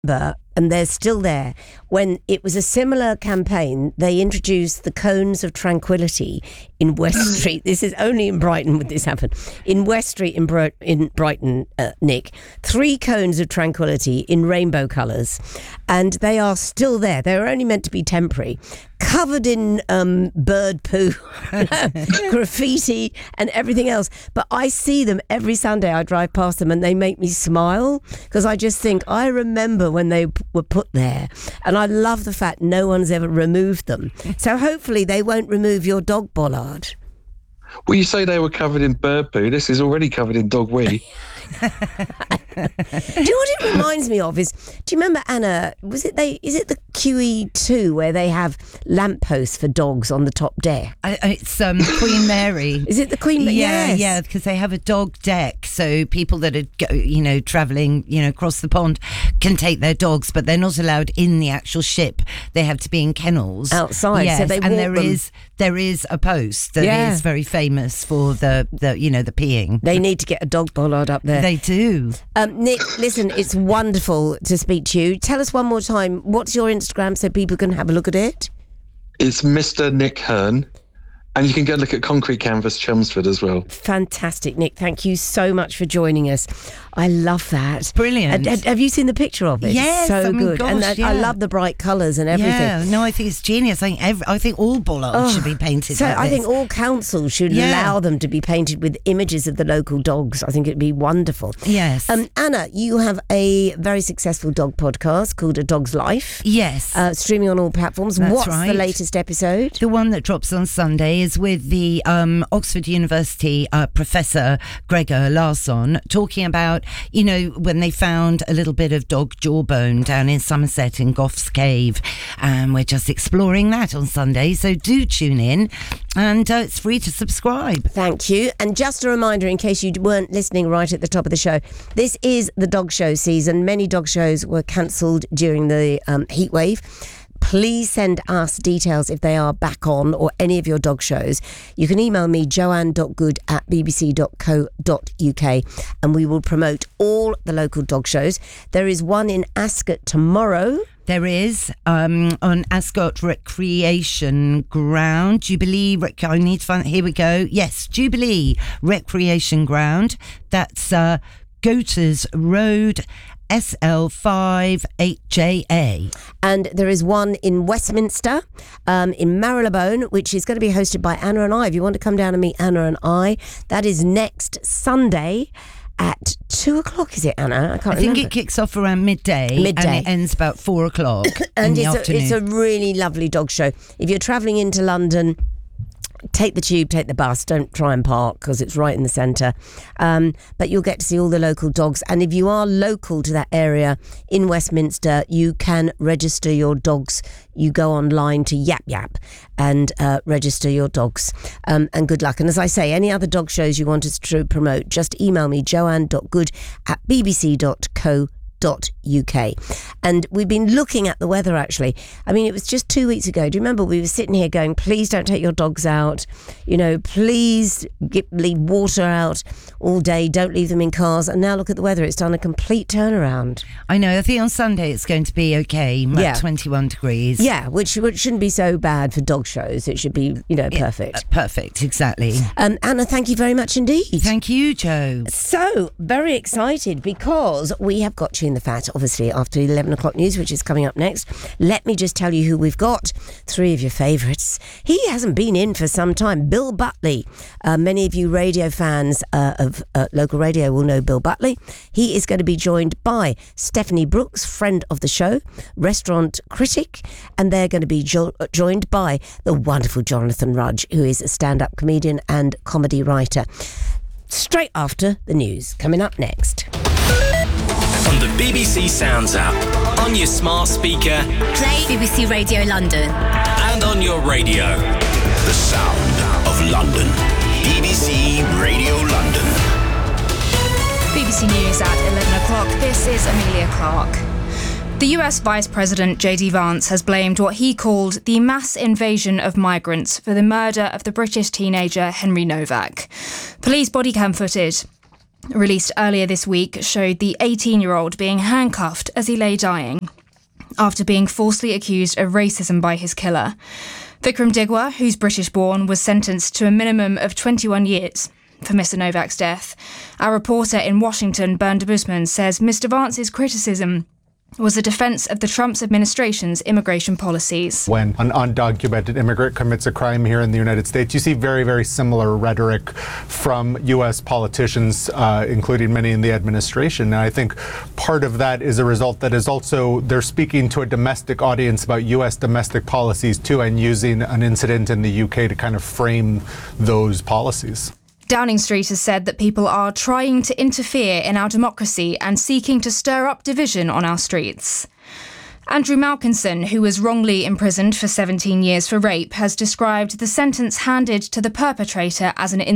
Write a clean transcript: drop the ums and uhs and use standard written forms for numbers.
and they're still there, when it was a similar campaign, they introduced the cones of tranquility in West Street. This is only in Brighton would this happen. In West Street in Brighton, Nick, 3 cones of tranquility in rainbow colours, and they are still there. They were only meant to be temporary, covered in bird poo, graffiti and everything else. But I see them every Sunday. I drive past them and they make me smile, because I just think, I remember when they were put there, and I love the fact no one's ever removed them. So hopefully they won't remove your dog bollard. Well, you say they were covered in bird poo. This is already covered in dog wee. Do you know what it reminds me of is, do you remember, Anna, is it the QE2 where they have lampposts for dogs on the top deck? It's Queen Mary. Is it the Queen Mary? Yeah, yes. yeah, because they have a dog deck, so people that are travelling, across the pond can take their dogs, but they're not allowed in the actual ship. They have to be in kennels outside. Yes, so they and walk there is a post that is very famous for the peeing. They need to get a dog bollard up there. They do. Nick, listen, it's wonderful to speak to you. Tell us one more time, what's your Instagram so people can have a look at it? It's Mr. Nick Hearn. And you can go look at Concrete Canvas Chelmsford as well. Fantastic, Nick. Thank you so much for joining us. I love that. Brilliant. Have you seen the picture of it? Yes, so good. Gosh, and I love the bright colours and everything. Yeah, no, I think it's genius. I think all bollards should be painted so like I this. think all councils should allow them to be painted with images of the local dogs. I think it'd be wonderful. Yes. Anna, you have a very successful dog podcast called A Dog's Life. Yes. Streaming on all platforms. That's What's right. the latest episode? The one that drops on Sunday is with the Oxford University professor Gregor Larsson, talking about, when they found a little bit of dog jawbone down in Somerset in Goff's Cave, and we're just exploring that on Sunday, so do tune in, and it's free to subscribe. Thank you. And just a reminder, in case you weren't listening right at the top of the show, this is the dog show season. Many dog shows were cancelled during the heat wave. Please send us details if they are back on, or any of your dog shows. You can email me, joanne.good@bbc.co.uk, and we will promote all the local dog shows. There is one in Ascot tomorrow. There is, on Ascot Recreation Ground, Jubilee, I need to find, here we go. Yes, Jubilee Recreation Ground. That's Goaters Road, SL5 8JA. And there is one in Westminster, in Marylebone, which is going to be hosted by Anna and I. If you want to come down and meet Anna and I, that is next Sunday at 2:00, is it, Anna? I think it kicks off around midday. And it ends about 4:00 and in the afternoon. It's a really lovely dog show. If you're travelling into London, take the tube, take the bus, don't try and park because it's right in the centre, but you'll get to see all the local dogs. And if you are local to that area in Westminster, you can register your dogs. You go online to Yap Yap and register your dogs, and good luck. And as I say, any other dog shows you want us to promote, just email me, joanne.good@bbc.co.uk. And we've been looking at the weather, actually. I mean, it was just 2 weeks ago. Do you remember we were sitting here going, please don't take your dogs out, please leave water out all day, don't leave them in cars. And now look at the weather, it's done a complete turnaround. I know, I think on Sunday it's going to be okay, 21 degrees. Yeah, which shouldn't be so bad for dog shows. It should be, perfect. Perfect, exactly. Anna, thank you very much indeed. Thank you, Jo. So, very excited because we have got you in the fat, obviously, after the 11 o'clock news, which is coming up next. Let me just tell you who we've got. 3 of your favourites. He hasn't been in for some time. Bill Butley. Many of you radio fans of local radio will know Bill Butley. He is going to be joined by Stephanie Brooks, friend of the show, restaurant critic, and they're going to be joined by the wonderful Jonathan Rudge, who is a stand-up comedian and comedy writer. Straight after the news, coming up next. On the BBC Sounds app, on your smart speaker, play BBC Radio London, and on your radio. The sound of London. BBC Radio London. BBC News at 11 o'clock. This is Amelia Clark. The US Vice President J.D. Vance has blamed what he called the mass invasion of migrants for the murder of the British teenager Henry Novak. Police body cam footage released earlier this week, showed the 18-year-old being handcuffed as he lay dying after being falsely accused of racism by his killer. Vikram Digwa, who's British-born, was sentenced to a minimum of 21 years for Mr. Novak's death. Our reporter in Washington, Bernd Busman, says Mr. Vance's criticism was a defense of the Trump's administration's immigration policies. When an undocumented immigrant commits a crime here in the United States, you see very, very similar rhetoric from U.S. politicians, including many in the administration. And I think part of that is a result that is also they're speaking to a domestic audience about U.S. domestic policies too, and using an incident in the U.K. to kind of frame those policies. Downing Street has said that people are trying to interfere in our democracy and seeking to stir up division on our streets. Andrew Malkinson, who was wrongly imprisoned for 17 years for rape, has described the sentence handed to the perpetrator as an